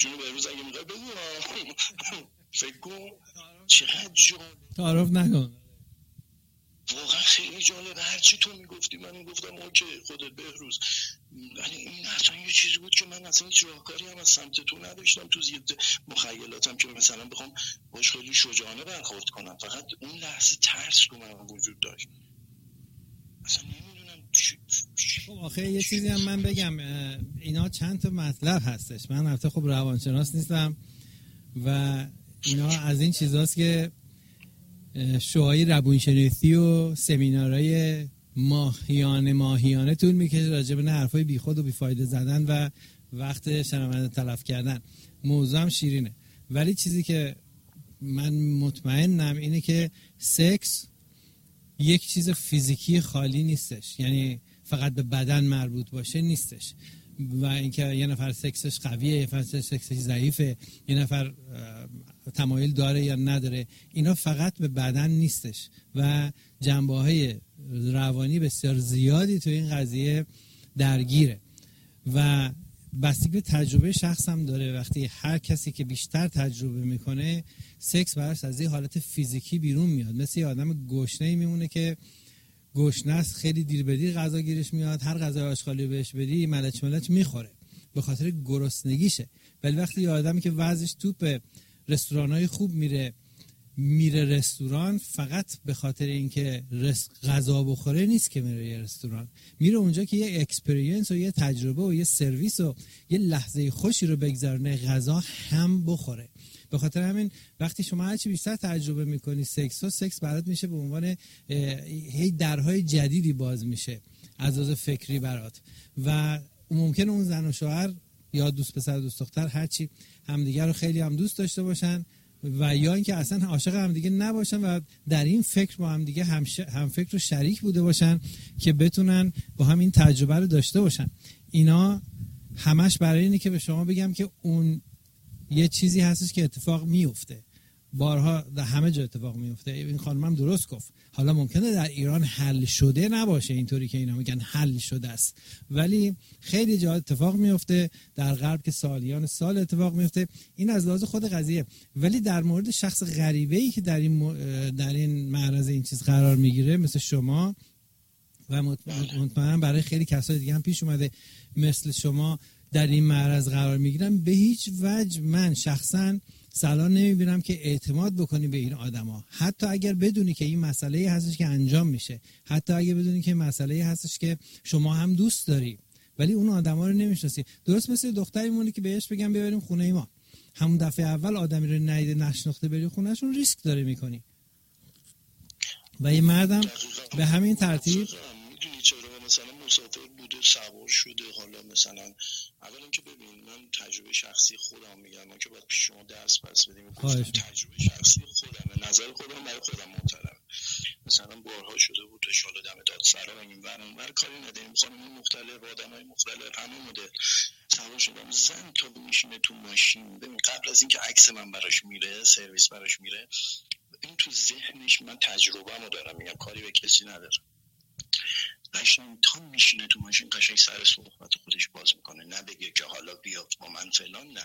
جون بهروز اگه میخوای بگو فکر کن چقدر جالب. تعارف نکن. واقعا خیلی جالب. هرچی تو میگفتی من میگفتم اوکی خودت بهروز، ولی این اصلا یه چیزی بود که من اصلا هیچ راهکاری هم از سمت تو نداشتم تو مخیلاتم که مثلا بخوام باش خیلی شجاعانه برخورد کنم. فقط اون لحظه ترس تو من وجود داشت. اصلا نمیدونم خب آخه یه چیزی هم من بگم، اینا چند تا مطلب هستش. من البته خب روانشناس نیستم و اینا از این چیزاست که شوهای روانشناسی و سمینارهای ماهیانه طول میکشه راجع به حرفای بیخود و بیفایده زدن و وقت شنونده تلف کردن. موضوع هم شیرینه، ولی چیزی که من مطمئنم اینه که سکس یک چیز فیزیکی خالی نیستش، یعنی فقط به بدن مربوط باشه نیستش. و اینکه یه نفر سکسش قویه، یه نفر سکسش ضعیفه، یه نفر تمایل داره یا نداره، اینا فقط به بدن نیستش و جنبه‌های روانی بسیار زیادی تو این قضیه درگیره و بستگی به تجربه شخص هم داره. وقتی هر کسی که بیشتر تجربه میکنه سکس براش از این حالت فیزیکی بیرون میاد، مثل یه آدم گشنه‌ای میمونه که گشنه است، خیلی دیر به دیر غذا گیرش میاد، هر غذای آشغالی بهش بدی ملچ میخوره به خاطر گرسنگیشه. ولی وقتی یه آدمی که وضعش توپ رستورانای خوب میره رستوران، فقط به خاطر اینکه غذا بخوره نیست که میره یه رستوران، میره اونجا که یه اکسپریانس و یه تجربه و یه سرویس و یه لحظه خوشی رو بگذرونه، غذا هم بخوره. به خاطر همین وقتی شما هرچی بیشتر تجربه میکنی سکس برات میشه به عنوان هی درهای جدیدی باز میشه از لحاظ فکری برات و ممکنه اون زن و شوهر یا دوست پسر دوست دختر هرچی همدیگه رو خیلی هم دوست داشته باشن و یا اینکه اصلا عاشق همدیگه نباشن و در این فکر با همدیگه هم فکر و شریک بوده باشن که بتونن با هم این تجربه رو داشته باشن. اینا همش برای اینه که به شما بگم که اون یه چیزی هستش که اتفاق میفته، بارها در همه جا اتفاق میفته. این خانمم درست گفت. حالا ممکنه در ایران حل شده نباشه اینطوری که اینا میگن حل شده است، ولی خیلی جا اتفاق میفته، در غرب که سالیان سال اتفاق میفته. این از لحاظ خود قضیه. ولی در مورد شخص غریبه‌ای که در این معرض این چیز قرار میگیره مثل شما و مطمئنم برای خیلی کسای دیگه هم پیش اومده مثل شما در این معرض قرار میگیرم، به هیچ وجه من شخصا صلاح نمیبینم که اعتماد بکنی به این آدما، حتی اگر بدونی که این مسئله هستش که انجام میشه، حتی اگر بدونی که مسئله هستش که شما هم دوست داری ولی اون آدما رو نمیشناسی. درست مثل دختری مونی که بهش بگم ببریم خونه ما، همون دفعه اول آدمی رو ندیده نشناخته بری خونهشون ریسک داره میکنی. و یه مردم به همین ترتیب میدونی چرا مثلا مسافر بوده سوار شده، حالا مثلا اولا که ببین من تجربه شخصی خودم میگم، من که باید پیش شما درس پس بدیم، تجربه شخصی خودم، نظر خودم برای خودم محترم. مثلا بارها شده بود تو شال دم دادسرا و اینور کاری نداریم، خانم مختلف آدمای مختلف همه مدل سوار شدم، زن تا میشینه تو ماشین. ببین قبل از اینکه عکس من براش میره، سرویس براش میره، این تو ذهنش من تجربه‌مو دارم میگم، کاری به کسی ندارم. قشنگ تا میشینه تو ماشین قشنگ سر صحبت خودش باز میکنه، نه بگه که حالا بیا با من فلان، نه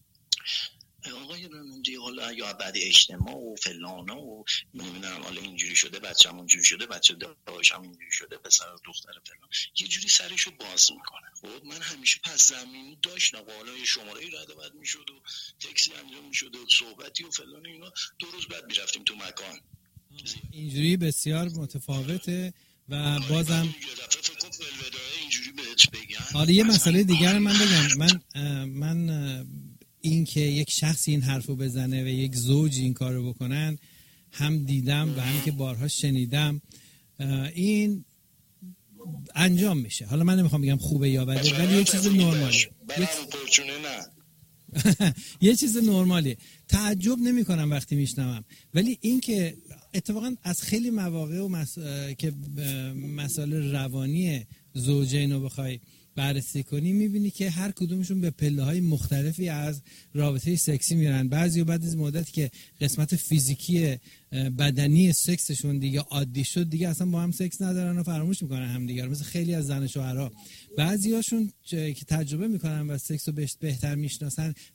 آقای راننده حالا یا بعد اجتماع و فلان و نمیدونم حالا اینجوری شده، بچه‌م اونجوری شده، بچه داشتم اینجوری شده، پسر و دختر فلان، یه جوری سرشو باز میکنه. خب من همیشه پس زمینی داشتم، حالا یه شماره رد و بد میشد و تاکسی انجام میشد و صحبتی و فلان، اینا 2 روز بعد میرفتیم تو مکان. اینجوری بسیار متفاوته و بازم حالا یه مسئله دیگر من بگم. من این که یک شخصی این حرفو بزنه و یک زوج این کارو بکنن هم دیدم و هم که بارها شنیدم، این انجام میشه. حالا من نمیخوام بگم خوبه یا بده، ولی یه چیز نرمالیه. یه چیز نرمالیه. تعجب نمی کنم وقتی میشنوم، ولی این که اتفاقا از خیلی مواقع و که مسائل روانی زوجین رو بخوای بررسی کنی میبینی که هر کدومشون به پله‌های مختلفی از رابطه سکسی میرن. بعضی بعد از مدتی که قسمت فیزیکی بدنی سکسشون دیگه عادی شد، دیگه اصلا با هم سکس ندارن و فراموش میکنن همدیگه، مثل خیلی از زن و شوهرها. بعضیاشون که تجربه میکنن و سکس رو بهتر میشناسن